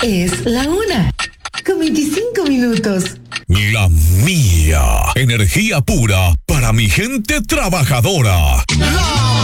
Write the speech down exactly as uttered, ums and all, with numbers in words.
Es la una, con veinticinco minutos. La mía. Energía pura para mi gente trabajadora. ¡La